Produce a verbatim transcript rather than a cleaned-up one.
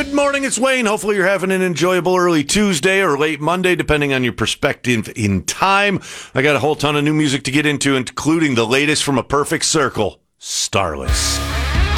Good morning, it's Wayne. Hopefully you're having an enjoyable early Tuesday or late Monday, depending on your perspective in time. I got a whole ton of new music to get into, including the latest from A Perfect Circle, Starless.